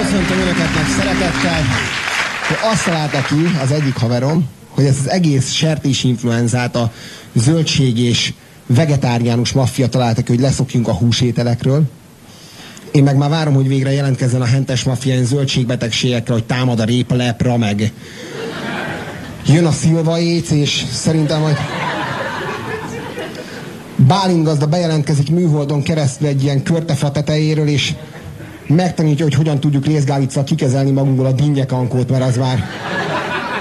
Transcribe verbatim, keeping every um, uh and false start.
Köszöntöm Önöket meg szeretettel. Azt találta ki az egyik haverom, hogy ezt az egész sertésinfluenzát a zöldség és vegetáriánus maffia találta ki, hogy leszokjunk a húsételekről. Én meg már várom, hogy végre jelentkezzen a hentes maffia ilyen zöldségbetegségekre, hogy támad a répa lepra, meg jön a szilva éc, és szerintem, hogy Bálint gazda bejelentkezik műholdon keresztül egy ilyen körtefa tetejéről, és megtanítja, hogy hogyan tudjuk részgálicsal kikezelni magunkból a dinnyekankót, mert az már